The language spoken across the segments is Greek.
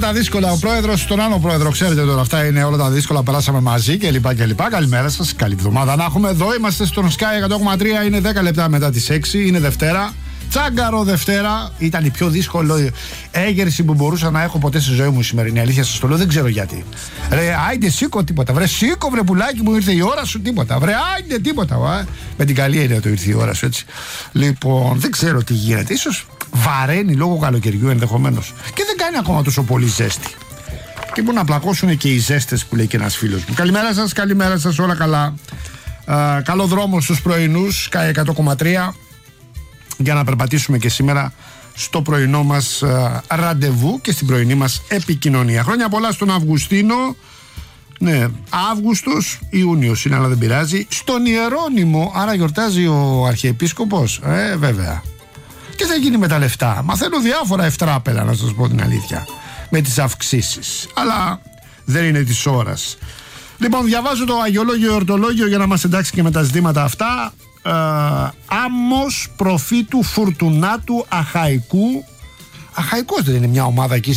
τα δύσκολα. Ο πρόεδρος στον άλλο πρόεδρο, ξέρετε τώρα, αυτά είναι όλα τα δύσκολα. Περάσαμε μαζί κλπ. Καλημέρα σας, καλή εβδομάδα να έχουμε. Εδώ είμαστε στον Sky 100,3. Είναι 10 λεπτά μετά τις 6. Είναι Δευτέρα. Τσάγκαρο Δευτέρα. Ήταν η πιο δύσκολη έγερση που μπορούσα να έχω ποτέ στη ζωή μου σημερινή. Αλήθεια σας το λέω, δεν ξέρω γιατί. Ρε, άιντε σήκω τίποτα. Βρε, σήκω βρε πουλάκι μου, ήρθε η ώρα σου τίποτα. Βρε, άιντε τίποτα. Με την καλή έννοια το ήρθε η ώρα σου, έτσι. Λοιπόν, δεν ξέρω τι γίνεται. Ίσως βαραίνει λόγω καλοκαιριού ενδεχομένως. Και δεν κάνει ακόμα τόσο πολύ ζέστη. Και μπορούν να πλακώσουν και οι ζέστες που λέει και ένας φίλος μου. Καλημέρα σας, όλα καλά. Καλό δρόμο στους πρωινούς, Sky 100,3. Για να περπατήσουμε και σήμερα στο πρωινό μας ραντεβού και στην πρωινή μας επικοινωνία. Χρόνια πολλά στον Αυγουστίνο. Ναι, Αύγουστος, Ιούνιος είναι, αλλά δεν πειράζει. Στον Ιερώνυμο, άρα γιορτάζει ο Αρχιεπίσκοπος. Βέβαια. Και θα γίνει με τα λεφτά. Μαθαίνω διάφορα ευτράπελα, να σας πω την αλήθεια, με τις αυξήσεις. Αλλά δεν είναι της ώρας. Λοιπόν, διαβάζω το Αγιολόγιο Εορτολόγιο για να μας εντάξει και με τα ζητήματα αυτά. Άμμος προφήτου Φουρτουνάτου Αχαϊκού. Αχαϊκός δεν είναι μια ομάδα εκεί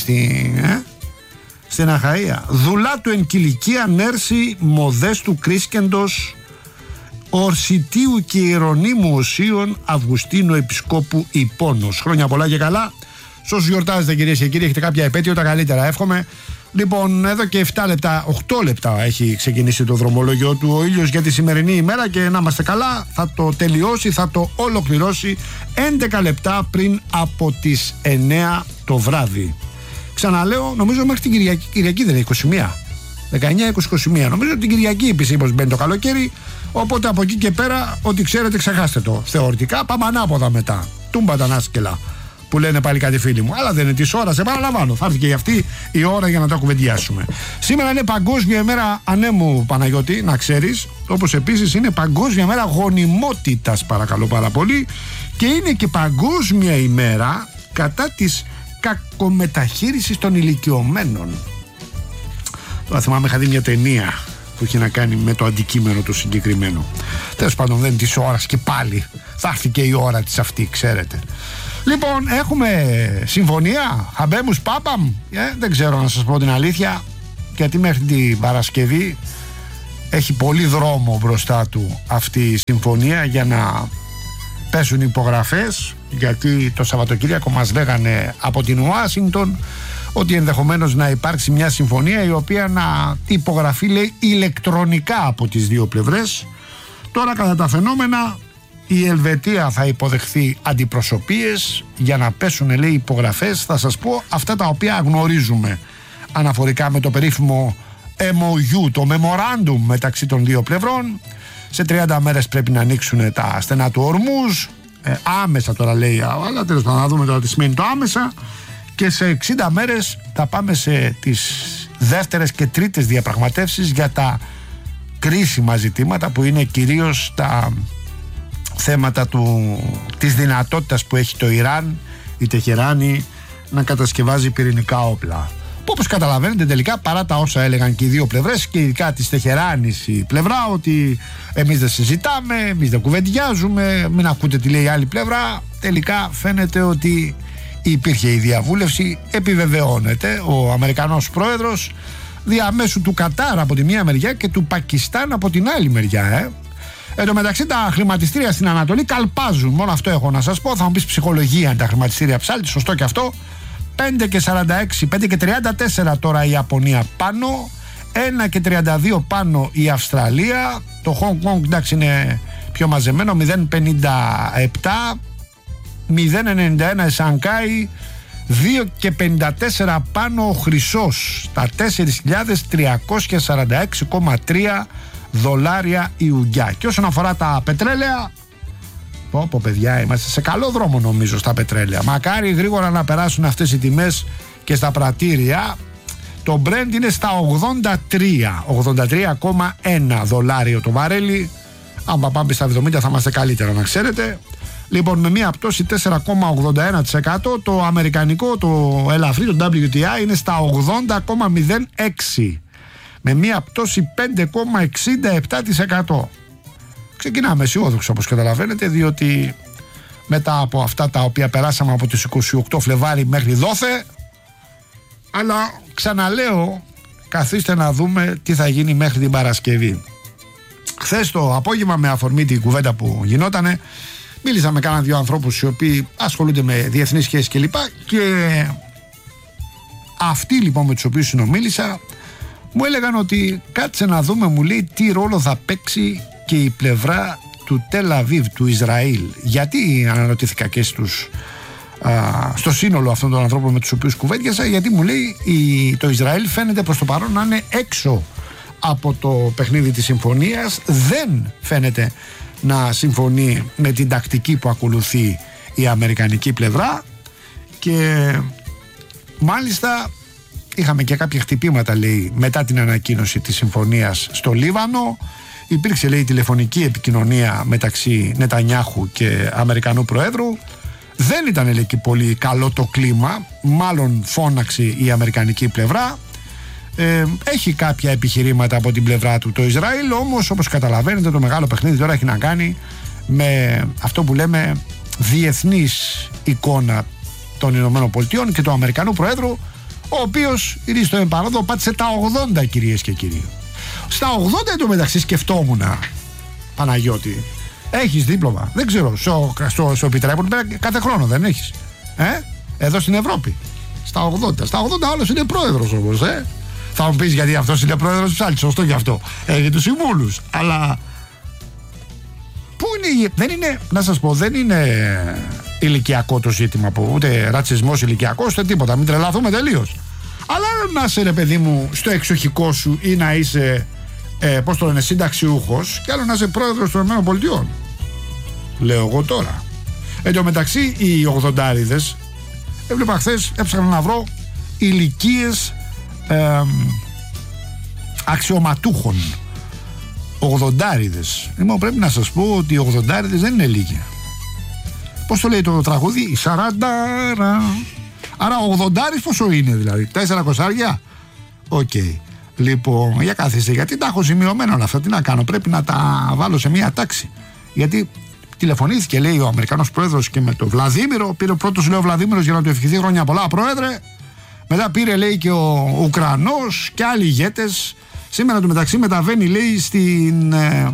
στην Αχαΐα. Δουλάτου εν κηλικία νέρση μοδέστου κρίσκεντος Ορσιτίου και Ιερονίμου Οσίων Αυγουστίνου Επισκόπου Ιππώνος. Χρόνια πολλά και καλά. Σ' όσους γιορτάζετε κυρίες και κύριοι, έχετε κάποια επέτειο, τα καλύτερα εύχομαι. Λοιπόν, εδώ και 8 λεπτά έχει ξεκινήσει το δρομολόγιο του ο ήλιος για τη σημερινή ημέρα και να είμαστε καλά, θα το τελειώσει, θα το ολοκληρώσει 11 λεπτά πριν από τις 9 το βράδυ. Ξαναλέω, νομίζω μέχρι την Κυριακή δεν είναι 21. 19-20-21. Νομίζω ότι την Κυριακή επισήμως μπαίνει το καλοκαίρι. Οπότε από εκεί και πέρα, ό,τι ξέρετε, ξεχάστε το. Θεωρητικά πάμε ανάποδα μετά. Τούμπα τα νάσκελα που λένε πάλι κάτι φίλοι μου. Αλλά δεν είναι της ώρας, επαναλαμβάνω. Θα έρθει και αυτή η ώρα για να τα κουβεντιάσουμε. Σήμερα είναι Παγκόσμια ημέρα ανέμου, Παναγιώτη, να ξέρεις. Όπως επίσης είναι Παγκόσμια ημέρα γονιμότητας, παρακαλώ πάρα πολύ. Και είναι και Παγκόσμια ημέρα κατά της κακομεταχείρισης των ηλικιωμένων. Τώρα θυμάμαι, είχα δει μια ταινία που είχε να κάνει με το αντικείμενο του συγκεκριμένου. Τέλος πάντων, δεν είναι της ώρας και πάλι. Θα έρθει και η ώρα της αυτή, ξέρετε. Λοιπόν, έχουμε συμφωνία, χαμπέμους πάπαμ. Δεν ξέρω να σας πω την αλήθεια, γιατί μέχρι την Παρασκευή έχει πολύ δρόμο μπροστά του αυτή η συμφωνία για να πέσουν υπογραφές, γιατί το Σαββατοκύριακο μας λέγανε από την Ουάσιγκτον ότι ενδεχομένως να υπάρξει μια συμφωνία η οποία να υπογραφεί, λέει, ηλεκτρονικά από τις δύο πλευρές. Τώρα κατά τα φαινόμενα η Ελβετία θα υποδεχθεί αντιπροσωπείες για να πέσουν, λέει, υπογραφές. Θα σας πω αυτά τα οποία γνωρίζουμε αναφορικά με το περίφημο MOU, το Memorandum μεταξύ των δύο πλευρών. Σε 30 μέρες πρέπει να ανοίξουν τα στενά του Ορμούζ, άμεσα τώρα λέει, αλλά τέλος πάντων να δούμε τώρα τι σημαίνει το άμεσα. Και σε 60 μέρες θα πάμε σε τις δεύτερες και τρίτες διαπραγματεύσεις για τα κρίσιμα ζητήματα που είναι κυρίως τα θέματα της δυνατότητας που έχει το Ιράν, η Τεχεράνη, να κατασκευάζει πυρηνικά όπλα. Που όπως καταλαβαίνετε τελικά, παρά τα όσα έλεγαν και οι δύο πλευρές, και ειδικά της Τεχεράνης η πλευρά, ότι εμείς δεν συζητάμε, εμείς δεν κουβεντιάζουμε, μην ακούτε τι λέει η άλλη πλευρά, τελικά φαίνεται ότι υπήρχε η διαβούλευση, επιβεβαιώνεται ο Αμερικανός πρόεδρος διαμέσου του Κατάρ από τη μία μεριά και του Πακιστάν από την άλλη μεριά. Εν τω μεταξύ τα χρηματιστήρια στην Ανατολή καλπάζουν, μόνο αυτό έχω να σας πω. Θα μου πεις ψυχολογία είναι τα χρηματιστήρια ψάλτη, σωστό και αυτό. 5,46, 5,34 τώρα η Ιαπωνία πάνω, 1,32 πάνω η Αυστραλία, το Hong Kong εντάξει είναι πιο μαζεμένο, 0,57, 0,91 η Σανκάη, 2,54 πάνω ο Χρυσός, τα 4.346,3 δολάρια η ουγγιά. Και όσον αφορά τα πετρέλαια, πω παιδιά, είμαστε σε καλό δρόμο νομίζω στα πετρέλαια. Μακάρι γρήγορα να περάσουν αυτές οι τιμές και στα πρατήρια. Το Brent είναι στα 83,1 δολάριο το βαρέλι. Αν πάμε στα 70 θα είμαστε καλύτερα, να ξέρετε. Λοιπόν, με μια πτώση 4,81%, το αμερικανικό, το ελαφρύ, το WTI είναι στα 80,06, με μια πτώση 5,67%. Ξεκινάμε αισιόδοξο όπως καταλαβαίνετε, διότι μετά από αυτά τα οποία περάσαμε από τις 28 Φλεβάρι μέχρι δόθε, Αλλά ξαναλέω, καθίστε να δούμε τι θα γίνει μέχρι την Παρασκευή. Χθες το απόγευμα, με αφορμή την κουβέντα που γινότανε, μίλησα με κάνα δύο ανθρώπους οι οποίοι ασχολούνται με διεθνείς σχέσεις κλπ. Και αυτοί λοιπόν με τους οποίους συνομίλησα μου έλεγαν ότι κάτσε να δούμε, μου λέει, τι ρόλο θα παίξει και η πλευρά του Τελ Αβίβ, του Ισραήλ. Γιατί αναρωτήθηκα και στο σύνολο αυτών των ανθρώπων με τους οποίους κουβέντιασα, γιατί μου λέει το Ισραήλ φαίνεται προς το παρόν να είναι έξω από το παιχνίδι της συμφωνίας, δεν φαίνεται να συμφωνεί με την τακτική που ακολουθεί η αμερικανική πλευρά και μάλιστα είχαμε και κάποια χτυπήματα, λέει, μετά την ανακοίνωση της συμφωνίας στο Λίβανο. Υπήρξε, λέει, τηλεφωνική επικοινωνία μεταξύ Νετανιάχου και Αμερικανού Προέδρου. Δεν ήταν, λέει, και πολύ καλό το κλίμα, μάλλον φώναξε η αμερικανική πλευρά. Έχει κάποια επιχειρήματα από την πλευρά του το Ισραήλ, όμως όπως καταλαβαίνετε το μεγάλο παιχνίδι τώρα έχει να κάνει με αυτό που λέμε διεθνής εικόνα των Ηνωμένων Πολιτειών και του Αμερικανού Προέδρου, ο οποίος, ηρίστο εν παρόδο, πάτησε τα 80, κυρίες και κύριοι. Στα 80 εντωμεταξύ σκεφτόμουν, Παναγιώτη, έχεις δίπλωμα? Δεν ξέρω, σου επιτρέπουν κάθε χρόνο, δεν έχεις? Εδώ στην Ευρώπη. Στα 80 άλλος είναι πρόεδρος όμως, Θα μου πεις γιατί αυτός είναι πρόεδρος της άλλης, σωστό γι' αυτό. Έχει τους συμβούλους. Αλλά πού είναι, δεν είναι, να σας πω, δεν είναι ηλικιακό το ζήτημα, που ούτε ρατσισμός ηλικιακός, ούτε τίποτα. Μην τρελαθούμε τελείως. Αλλά να είσαι, ρε παιδί μου, στο εξοχικό σου ή να είσαι, πώς το λένε, συνταξιούχος, και άλλο να είσαι πρόεδρος των ΗΠΑ. Λέω εγώ τώρα. Εν τω μεταξύ, οι 80'ριδες, έβλεπα χθες, έψαχνα να βρω ηλικίες αξιωματούχων. 80'ριδες. Λοιπόν, πρέπει να σας πω ότι οι 80'ριδες δεν είναι λίγοι. Πώς το λέει το τραγούδι? Η 40'ρα. Άρα 80'ρις πόσο είναι, δηλαδή? 4 κοσάρια. Οκ. Λοιπόν, για καθίστε, γιατί τα έχω σημειωμένα όλα αυτά. Τι να κάνω, πρέπει να τα βάλω σε μια τάξη. Γιατί τηλεφωνήθηκε, λέει, ο Αμερικανός Πρόεδρος και με τον Βλαδίμηρο. Πήρε πρώτος, λέει, ο Βλαδίμηρος για να του ευχηθεί χρόνια πολλά, Πρόεδρε. Μετά πήρε, λέει, και ο Ουκρανός και άλλοι ηγέτες. Σήμερα, του μεταξύ, μεταβαίνει, λέει, στην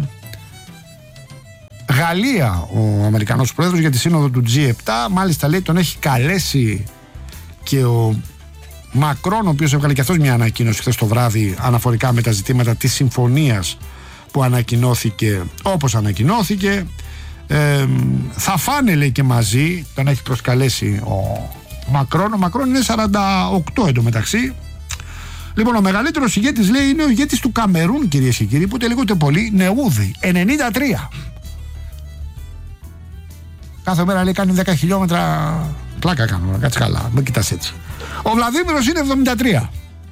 Γαλλία ο Αμερικανός Πρόεδρος για τη σύνοδο του G7. Μάλιστα, λέει, τον έχει καλέσει και ο Μακρόν, ο οποίος έβγαλε και αυτός μια ανακοίνωση χθες το βράδυ αναφορικά με τα ζητήματα της συμφωνίας που ανακοινώθηκε όπως ανακοινώθηκε. Θα φάνε, λέει, και μαζί, τον έχει προσκαλέσει ο Μακρόν. Ο Μακρόν είναι 48 εντωμεταξύ. Λοιπόν, ο μεγαλύτερος ηγέτης, λέει, είναι ο ηγέτης του Καμερούν, κυρίες και κύριοι, που τελικότε πολύ, Νεούδη, 93. Κάθε μέρα, λέει, κάνει 10 χιλιόμετρα. Πλάκα κάνω, κάτσε καλά, μην κοιτάς έτσι. Ο Βλαδίμηρος είναι 73.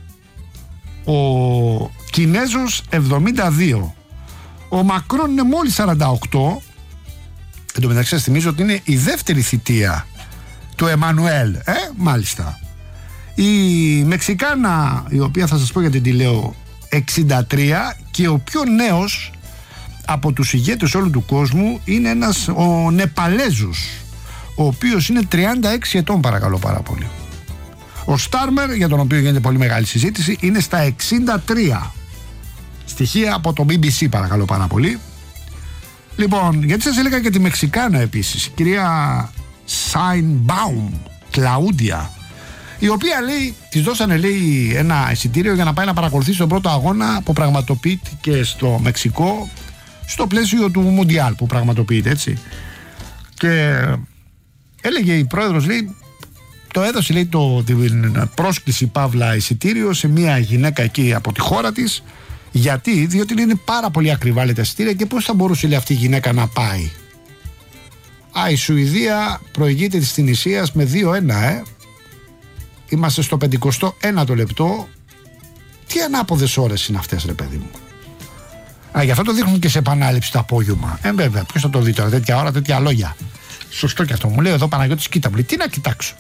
Ο Κινέζος 72. Ο Μακρόν είναι μόλις 48. Εν τω μεταξύ, σας θυμίζω ότι είναι η δεύτερη θητεία του Εμμανουέλ. Μάλιστα. Η Μεξικάνα, η οποία θα σας πω γιατί τη λέω, 63. Και ο πιο νέος από τους ηγέτες όλου του κόσμου είναι ένας, ο Νεπαλέζος, ο οποίος είναι 36 ετών, παρακαλώ πάρα πολύ. Ο Στάρμερ, για τον οποίο γίνεται πολύ μεγάλη συζήτηση, είναι στα 63. Στοιχεία από το BBC, παρακαλώ πάρα πολύ. Λοιπόν, γιατί σας έλεγα και τη Μεξικάνα επίσης, κυρία Σάινμπαουμ, Κλαούντια, η οποία, λέει, της δώσανε, λέει, ένα εισιτήριο για να πάει να παρακολουθήσει τον πρώτο αγώνα που πραγματοποιήθηκε στο Μεξικό, στο πλαίσιο του Μουντιάλ που πραγματοποιείται, έτσι. Και έλεγε η πρόεδρος, λέει, το έδωσε, λέει, την πρόσκληση παύλα εισιτήριο σε μια γυναίκα εκεί από τη χώρα της. Γιατί? Διότι είναι πάρα πολύ ακριβά, λέει, τα εισιτήρια, και πώς θα μπορούσε, λέει, αυτή η γυναίκα να πάει? Η Σουηδία προηγείται της Τινησίας με 2-1. Είμαστε στο 51ο λεπτό. Τι ανάποδες ώρες είναι αυτές, ρε παιδί μου? Γι' αυτό το δείχνουν και σε επανάληψη το απόγευμα. Βέβαια, ποιος θα το δει τώρα, τέτοια ώρα, τέτοια λόγια? Σωστό και αυτό. Μου λέει εδώ Παναγιώτης, κοίτα, μου λέει, τι να κοιτάξω?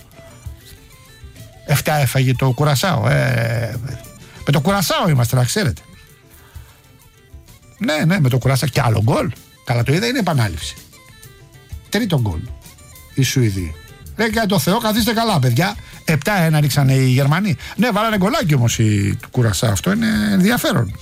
7 έφαγε το Κουρασάο. Με το Κουρασάο είμαστε, να ξέρετε. Ναι, με το Κουρασάο. Και άλλο γκολ. Καλά το είδα, είναι επανάληψη. Τρίτο γκολ. Η Σουηδία. Λέει για το Θεό, καθίστε καλά, παιδιά. 7-1 ρίξανε οι Γερμανοί. Ναι, βάλανε γκολάκι όμως οι του Κουρασά. Αυτό είναι ενδιαφέρον.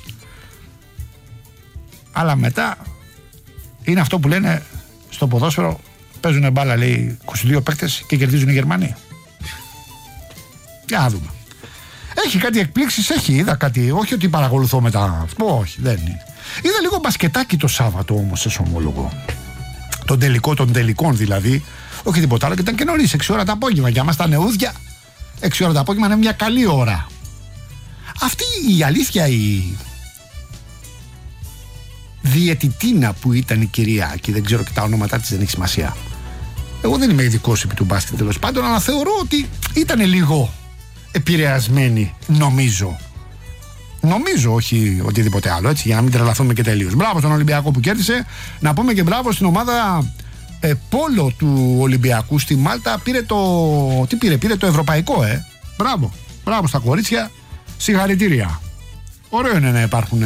Αλλά μετά είναι αυτό που λένε στο ποδόσφαιρο. Παίζουν μπάλα, λέει, 22 παίκτες και κερδίζουν οι Γερμανοί. Για να δούμε. Έχει κάτι εκπλήξεις, είδα κάτι. Όχι ότι παρακολουθώ μετά. Όχι, δεν είναι. Είδα λίγο μπασκετάκι το Σάββατο όμως, σε ομόλογο. Τον τελικό των τελικών δηλαδή. Όχι τίποτα άλλο, και ήταν και νωρίς, 6 ώρα το απόγευμα. Για μας τα νεούδια, 6 ώρα το απόγευμα είναι μια καλή ώρα. Αυτή η αλήθεια, η διαιτητίνα που ήταν η κυρία, και δεν ξέρω και τα ονόματά της, δεν έχει σημασία. Εγώ δεν είμαι ειδικός επί του μπάσκετ τέλος πάντων, αλλά θεωρώ ότι ήταν λίγο επηρεασμένη, νομίζω. Νομίζω, όχι οτιδήποτε άλλο, έτσι, για να μην τρελαθούμε και τελείως. Μπράβο στον Ολυμπιακό που κέρδισε. Να πούμε και μπράβο στην ομάδα πόλο του Ολυμπιακού στη Μάλτα. Πήρε το. Τι πήρε, πήρε το ευρωπαϊκό, Μπράβο. Μπράβο στα κορίτσια. Συγχαρητήρια. Ωραίο είναι να υπάρχουν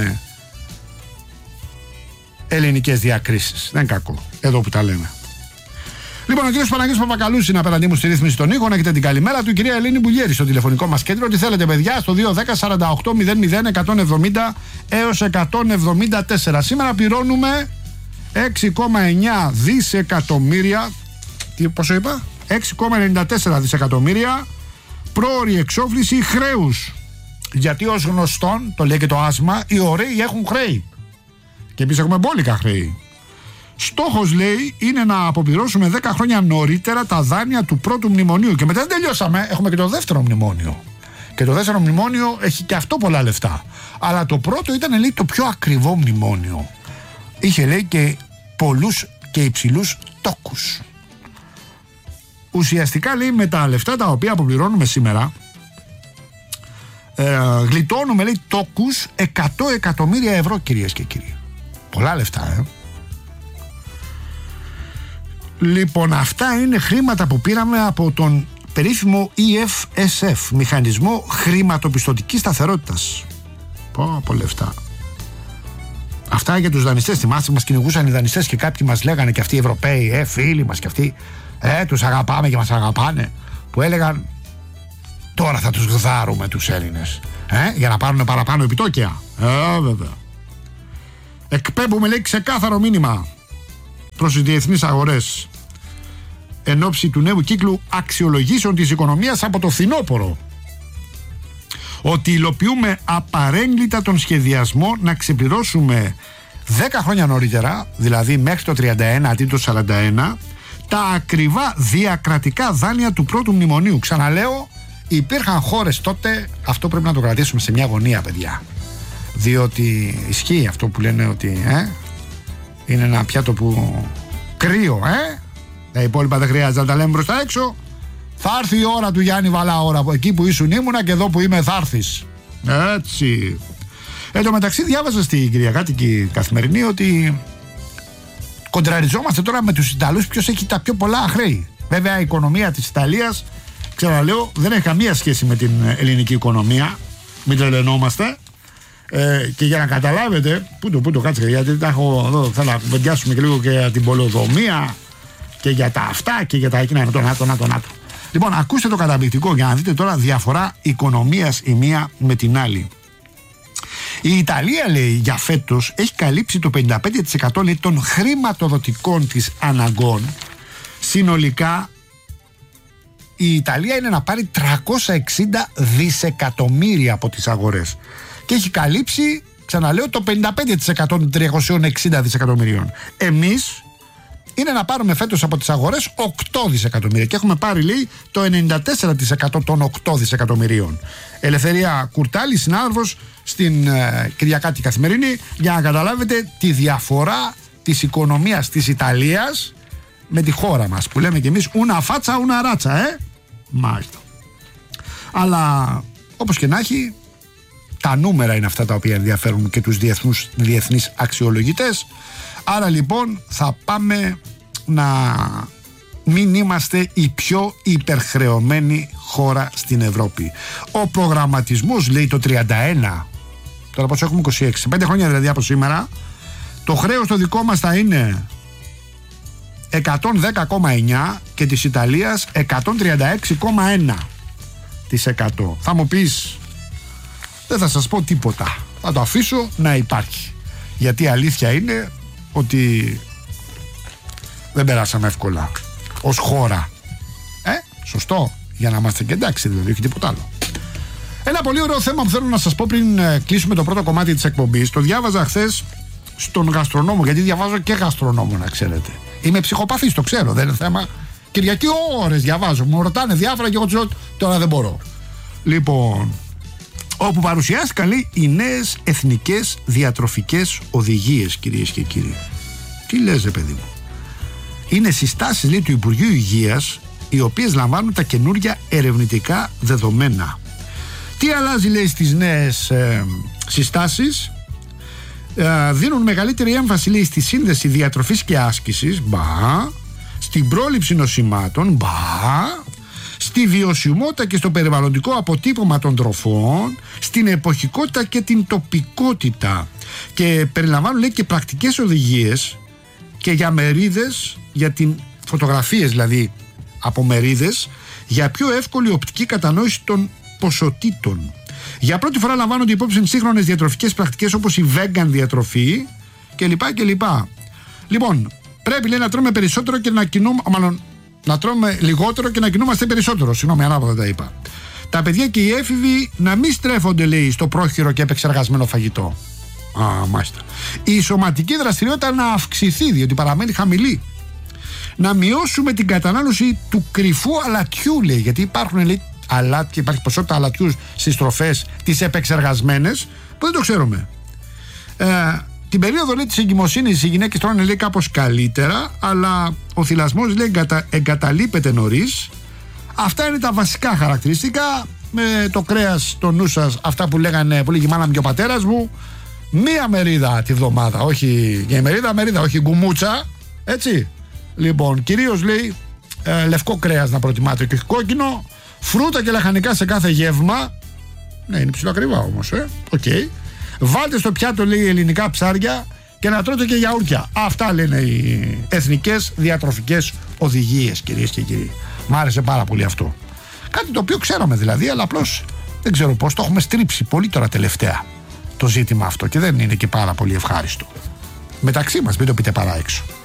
ελληνικές διακρίσεις. Δεν είναι κακό. Εδώ που τα λέμε. Λοιπόν, ο κύριος Παναγιώτης Παπακαλούς είναι απέναντί μου στη ρύθμιση των ήχων. Έχετε την καλημέρα του. Η κυρία Ελένη Μπουλιέρη στο τηλεφωνικό μας κέντρο. Τι θέλετε, παιδιά, στο 210-48-00-170 έως 174. Σήμερα πληρώνουμε 6,9 δισεκατομμύρια. Πόσο είπα? 6,94 δισεκατομμύρια πρόωρη εξόφληση χρέους. Γιατί ως γνωστόν, το λέει και το άσμα, οι ωραίοι έχουν χρέη. Και εμείς έχουμε μπόλικα χρέη. Στόχος, λέει, είναι να αποπληρώσουμε 10 χρόνια νωρίτερα τα δάνεια του πρώτου μνημονίου. Και μετά δεν τελειώσαμε, έχουμε και το δεύτερο μνημόνιο. Και το δεύτερο μνημόνιο έχει και αυτό πολλά λεφτά. Αλλά το πρώτο ήταν, λέει, το πιο ακριβό μνημόνιο. Είχε, λέει, και πολλούς και υψηλούς τόκους. Ουσιαστικά, λέει, με τα λεφτά τα οποία αποπληρώνουμε σήμερα, γλιτώνουμε, λέει, τόκους 100 εκατομμύρια ευρώ, κυρίες και κύριοι. Πολλά λεφτά, Λοιπόν, αυτά είναι χρήματα που πήραμε από τον περίφημο EFSF, Μηχανισμό Χρηματοπιστωτικής Σταθερότητας. Πω λεφτά. Αυτά για τους δανειστές. Θυμάστε, μας κυνηγούσαν οι δανειστές και κάποιοι μας λέγανε, και αυτοί οι Ευρωπαίοι, φίλοι μας και αυτοί, τους αγαπάμε και μας αγαπάνε, που έλεγαν, τώρα θα τους γδάρουμε τους Έλληνες, για να πάρουν παραπάνω επιτόκια. Βέβαια. Εκπέμπουμε, λέει, ξεκάθαρο μήνυμα προς τις διεθνείς αγορές εν ώψη του νέου κύκλου αξιολογήσεων της οικονομίας από το φθινόπωρο, ότι υλοποιούμε απαρέγκλιτα τον σχεδιασμό να ξεπληρώσουμε 10 χρόνια νωρίτερα, δηλαδή μέχρι το 31 αντί το 41, τα ακριβά διακρατικά δάνεια του πρώτου μνημονίου. Ξαναλέω, υπήρχαν χώρες τότε, αυτό πρέπει να το κρατήσουμε σε μια γωνία, παιδιά, διότι ισχύει αυτό που λένε ότι είναι ένα πιάτο που κρύο, τα υπόλοιπα δεν χρειάζεται να τα λέμε μπροστά έξω. Θα έρθει η ώρα του Γιάννη Βαλάωρα, εκεί που ήσουν ήμουνα και εδώ που είμαι θα έρθεις. Έτσι. Εν τω μεταξύ, διάβαζα στην Κυριακάτικη Καθημερινή ότι κοντραριζόμαστε τώρα με τους Ιταλούς ποιος έχει τα πιο πολλά χρέη. Βέβαια, η οικονομία της Ιταλίας, ξαναλέω, δεν έχει καμία σχέση με την ελληνική οικονομία. Μην τρελαινόμαστε. Και για να καταλάβετε, πού το κάτσε, γιατί τα έχω εδώ, θέλω να κουβεντιάσουμε και λίγο και για την πολεοδομία και για τα αυτά και για τα εκείνα. Να το. Λοιπόν, ακούστε το καταπληκτικό για να δείτε τώρα διαφορά οικονομίας η μία με την άλλη. Η Ιταλία, λέει, για φέτος έχει καλύψει το 55%, λέει, των χρηματοδοτικών της αναγκών. Συνολικά η Ιταλία είναι να πάρει 360 δισεκατομμύρια από τις αγορές. Και έχει καλύψει, ξαναλέω, το 55% των 360 δισεκατομμυρίων. Εμείς είναι να πάρουμε φέτος από τις αγορές 8 δισεκατομμύρια και έχουμε πάρει, λέει, το 94% των 8 δισεκατομμυρίων. Ελευθερία Κουρτάλη, συνάδελφος στην Κυριακάτικη Καθημερινή, για να καταλάβετε τη διαφορά της οικονομίας της Ιταλίας με τη χώρα μας, που λέμε κι εμείς ούνα φάτσα, ούνα ράτσα, Μάλιστα. Αλλά όπως και να έχει, τα νούμερα είναι αυτά τα οποία ενδιαφέρουν και τους διεθνείς αξιολογητές. Άρα λοιπόν θα πάμε να μην είμαστε η πιο υπερχρεωμένη χώρα στην Ευρώπη. Ο προγραμματισμός, λέει, το 31, τώρα πώς έχουμε 26, 5 χρόνια δηλαδή από σήμερα, το χρέος το δικό μας θα είναι 110,9% και της Ιταλίας 136,1%. Θα μου πεις, δεν θα σας πω τίποτα, θα το αφήσω να υπάρχει, γιατί η αλήθεια είναι ότι δεν περάσαμε εύκολα ως χώρα. Σωστό, για να είμαστε και εντάξει, δηλαδή, όχι τίποτα άλλο. Ένα πολύ ωραίο θέμα που θέλω να σας πω πριν κλείσουμε το πρώτο κομμάτι της εκπομπής. Το διάβαζα χθες στον γαστρονόμο, γιατί διαβάζω και γαστρονόμο, να ξέρετε. Είμαι ψυχοπαθής, το ξέρω, δεν είναι θέμα. Κυριακή ώρες διαβάζω, μου ρωτάνε διάφορα και εγώ τους λέω τώρα δεν μπορώ. Λοιπόν, όπου παρουσιάστηκαν, λέει, οι νέες εθνικές διατροφικές οδηγίες, κυρίες και κύριοι. Τι λες, ρε παιδί μου? Είναι συστάσεις, λέει, του Υπουργείου Υγείας, οι οποίες λαμβάνουν τα καινούργια ερευνητικά δεδομένα. Τι αλλάζει, λέει, στις νέες συστάσεις? Δίνουν μεγαλύτερη έμφαση, λέει, στη σύνδεση διατροφής και άσκησης, στην πρόληψη νοσημάτων, στη βιωσιμότητα και στο περιβαλλοντικό αποτύπωμα των τροφών, στην εποχικότητα και την τοπικότητα, και περιλαμβάνουν, λέει, και πρακτικές οδηγίες και για μερίδες, για την φωτογραφίες δηλαδή από μερίδες, για πιο εύκολη οπτική κατανόηση των ποσοτήτων. Για πρώτη φορά λαμβάνονται υπόψη σύγχρονες διατροφικές πρακτικές όπως η vegan διατροφή κλπ. Λοιπόν, πρέπει, λέει, να τρώμε περισσότερο και να να τρώμε λιγότερο και να κινούμαστε περισσότερο. Συγγνώμη, ανάποδα τα είπα. Τα παιδιά και οι έφηβοι να μην στρέφονται, λέει, στο πρόχειρο και επεξεργασμένο φαγητό. Μάλιστα. Η σωματική δραστηριότητα να αυξηθεί, διότι παραμένει χαμηλή. Να μειώσουμε την κατανάλωση του κρυφού αλατιού, λέει, γιατί υπάρχουν, λέει, αλάτια, υπάρχει ποσότητα αλατιού στις τροφές τις επεξεργασμένες που δεν το ξέρουμε. Την περίοδο, λέει, της εγκυμοσύνης οι γυναίκες τρώνε, λέει, κάπως καλύτερα, αλλά ο θυλασμός, λέει, εγκαταλείπεται νωρίς. Αυτά είναι τα βασικά χαρακτηριστικά. Με το κρέας στο νου σας, αυτά που λέγανε, που λέγει η μάνα μου και ο πατέρας μου, μία μερίδα τη βδομάδα, όχι για μερίδα, όχι γκουμούτσα, έτσι. Λοιπόν, κυρίως, λέει, λευκό κρέας να προτιμάτε και όχι κόκκινο, φρούτα και λαχανικά σε κάθε γεύμα. Ναι, είναι ψηλοακριβά όμως, okay. Βάλτε στο πιάτο, λέει, ελληνικά ψάρια και να τρώτε και γιαούρτια. Αυτά λένε οι εθνικές διατροφικές οδηγίες, κυρίες και κύριοι. Μ' άρεσε πάρα πολύ αυτό. Κάτι το οποίο ξέραμε δηλαδή, αλλά απλώς δεν ξέρω πώς το έχουμε στρίψει πολύ τώρα τελευταία το ζήτημα αυτό και δεν είναι και πάρα πολύ ευχάριστο. Μεταξύ μας, μην το πείτε παρά έξω.